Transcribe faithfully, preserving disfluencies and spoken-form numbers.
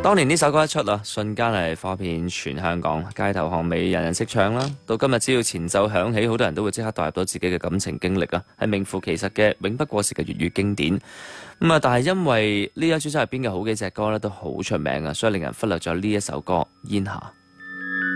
當年呢首歌一出啊，瞬間係火遍全香港，街頭巷尾人人識唱啦。到今日只要前奏響起，好多人都會即刻代入到自己嘅感情經歷啊，係名副其實嘅永不過時嘅粵語經典。咁啊，但係因為呢一張專輯入邊嘅好幾隻歌咧都好出名啊，所以令人忽略咗呢一首歌《煙霞》。